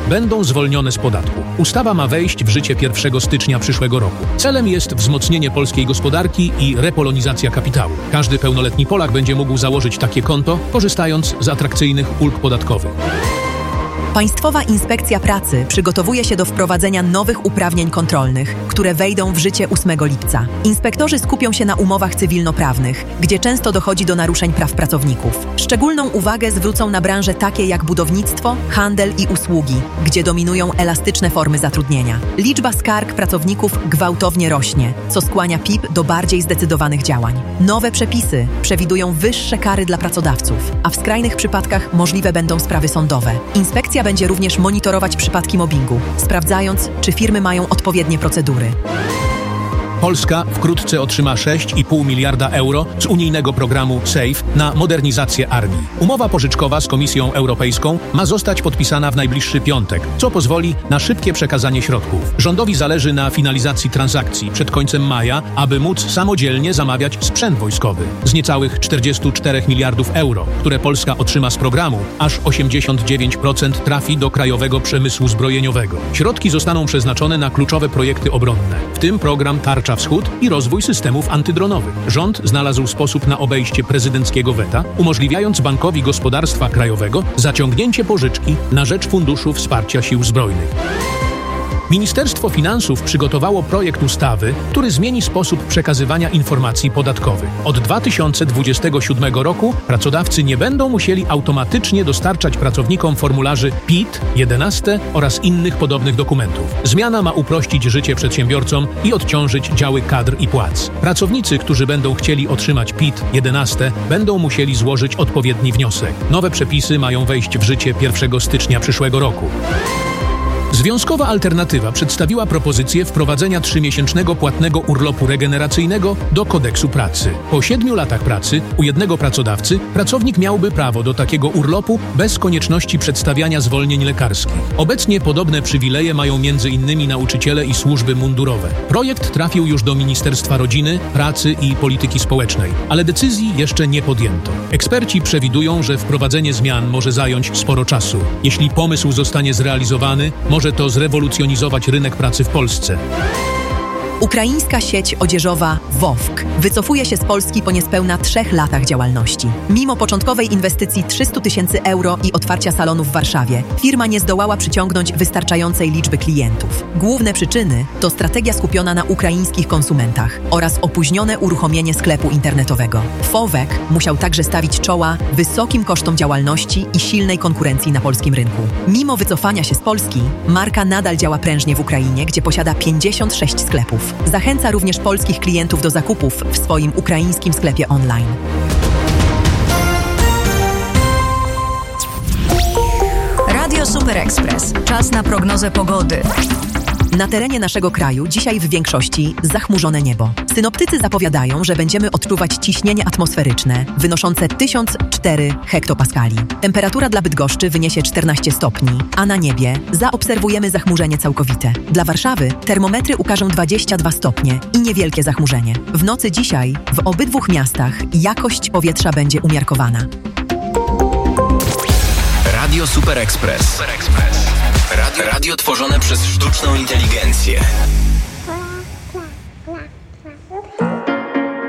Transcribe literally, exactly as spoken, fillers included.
będą zwolnione z podatku. Ustawa ma wejść w życie pierwszego stycznia przyszłego roku. Celem jest wzmocnienie polskiej gospodarki i repolonizacja kapitału. Każdy pełnoletni Polak będzie mógł założyć takie konto, korzystając z atrakcyjnych ulg podatkowych. Państwowa Inspekcja Pracy przygotowuje się do wprowadzenia nowych uprawnień kontrolnych, które wejdą w życie ósmego lipca. Inspektorzy skupią się na umowach cywilnoprawnych, gdzie często dochodzi do naruszeń praw pracowników. Szczególną uwagę zwrócą na branże takie jak budownictwo, handel i usługi, gdzie dominują elastyczne formy zatrudnienia. Liczba skarg pracowników gwałtownie rośnie, co skłania P I P do bardziej zdecydowanych działań. Nowe przepisy przewidują wyższe kary dla pracodawców, a w skrajnych przypadkach możliwe będą sprawy sądowe. Inspekcja będzie również monitorować przypadki mobbingu, sprawdzając, czy firmy mają odpowiednie procedury. Polska wkrótce otrzyma sześć i pół miliarda euro z unijnego programu SAFE na modernizację armii. Umowa pożyczkowa z Komisją Europejską ma zostać podpisana w najbliższy piątek, co pozwoli na szybkie przekazanie środków. Rządowi zależy na finalizacji transakcji przed końcem maja, aby móc samodzielnie zamawiać sprzęt wojskowy. Z niecałych czterdziestu czterech miliardów euro, które Polska otrzyma z programu, aż osiemdziesiąt dziewięć procent trafi do krajowego przemysłu zbrojeniowego. Środki zostaną przeznaczone na kluczowe projekty obronne, w tym program Tarcza Wschód i rozwój systemów antydronowych. Rząd znalazł sposób na obejście prezydenckiego weta, umożliwiając Bankowi Gospodarstwa Krajowego zaciągnięcie pożyczki na rzecz Funduszu Wsparcia Sił Zbrojnych. Ministerstwo Finansów przygotowało projekt ustawy, który zmieni sposób przekazywania informacji podatkowych. Od dwa tysiące dwudziestego siódmego roku pracodawcy nie będą musieli automatycznie dostarczać pracownikom formularzy P I T jedenaście oraz innych podobnych dokumentów. Zmiana ma uprościć życie przedsiębiorcom i odciążyć działy kadr i płac. Pracownicy, którzy będą chcieli otrzymać P I T jedenaście, będą musieli złożyć odpowiedni wniosek. Nowe przepisy mają wejść w życie pierwszego stycznia przyszłego roku. Związkowa Alternatywa przedstawiła propozycję wprowadzenia trzymiesięcznego płatnego urlopu regeneracyjnego do kodeksu pracy. Po siedmiu latach pracy u jednego pracodawcy pracownik miałby prawo do takiego urlopu bez konieczności przedstawiania zwolnień lekarskich. Obecnie podobne przywileje mają między innymi nauczyciele i służby mundurowe. Projekt trafił już do Ministerstwa Rodziny, Pracy i Polityki Społecznej, ale decyzji jeszcze nie podjęto. Eksperci przewidują, że wprowadzenie zmian może zająć sporo czasu. Jeśli pomysł zostanie zrealizowany, może to zrewolucjonizować rynek pracy w Polsce. Ukraińska sieć odzieżowa Wowk wycofuje się z Polski po niespełna trzech latach działalności. Mimo początkowej inwestycji trzystu tysięcy euro i otwarcia salonu w Warszawie, firma nie zdołała przyciągnąć wystarczającej liczby klientów. Główne przyczyny to strategia skupiona na ukraińskich konsumentach oraz opóźnione uruchomienie sklepu internetowego. Wowek musiał także stawić czoła wysokim kosztom działalności i silnej konkurencji na polskim rynku. Mimo wycofania się z Polski, marka nadal działa prężnie w Ukrainie, gdzie posiada pięćdziesiąt sześć sklepów. Zachęca również polskich klientów do zakupów w swoim ukraińskim sklepie online. Radio Super Express. Czas na prognozę pogody. Na terenie naszego kraju dzisiaj w większości zachmurzone niebo. Synoptycy zapowiadają, że będziemy odczuwać ciśnienie atmosferyczne wynoszące tysiąc cztery hektopaskali. Temperatura dla Bydgoszczy wyniesie czternaście stopni, a na niebie zaobserwujemy zachmurzenie całkowite. Dla Warszawy termometry ukażą dwadzieścia dwa stopnie i niewielkie zachmurzenie. W nocy dzisiaj w obydwu miastach jakość powietrza będzie umiarkowana. Radio Super Express. Super Express. Radio, radio tworzone przez sztuczną inteligencję.